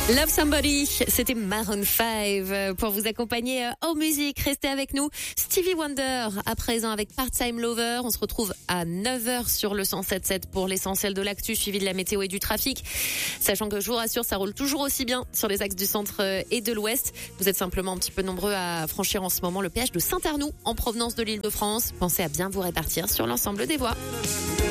Love Somebody, c'était Maroon 5 pour vous accompagner en musique. Restez avec nous. Stevie Wonder à présent avec Part-Time Lover. On se retrouve à 9h sur le 107.7 pour l'essentiel de l'actu suivi de la météo et du trafic. Sachant que je vous rassure, ça roule toujours aussi bien sur les axes du centre et de l'ouest. Vous êtes simplement un petit peu nombreux à franchir en ce moment le péage de Saint-Arnoux en provenance de l'Île-de-France. Pensez à bien vous répartir sur l'ensemble des voies.